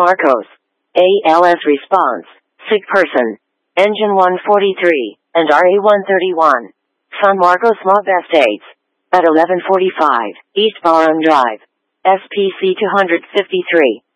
Marcos. ALS response. Sick person. Engine 143 and RA-131. San Marcos Mob Estates. At 1145 East Barham Drive. SPC 253.